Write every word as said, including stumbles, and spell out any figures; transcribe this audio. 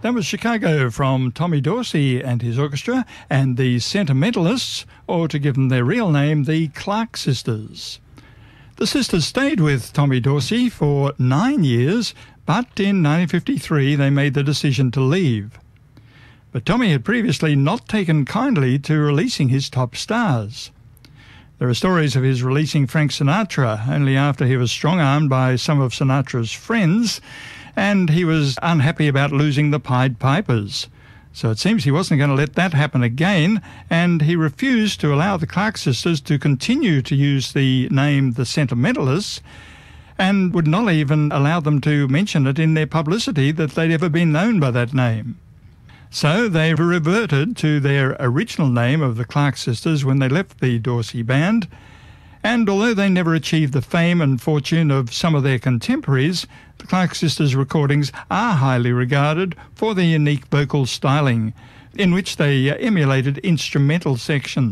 That was Chicago from Tommy Dorsey and his orchestra, and the Sentimentalists, or to give them their real name, the Clark Sisters. The sisters stayed with Tommy Dorsey for nine years, but in nineteen fifty-three they made the decision to leave. But Tommy had previously not taken kindly to releasing his top stars. There are stories of his releasing Frank Sinatra only after he was strong-armed by some of Sinatra's friends, and he was unhappy about losing the Pied Pipers. So it seems he wasn't going to let that happen again, and he refused to allow the Clark Sisters to continue to use the name The Sentimentalists, and would not even allow them to mention it in their publicity that they'd ever been known by that name. So they reverted to their original name of the Clark Sisters when they left the Dorsey Band, and although they never achieved the fame and fortune of some of their contemporaries, the Clark Sisters' recordings are highly regarded for their unique vocal styling, in which they emulated instrumental sections.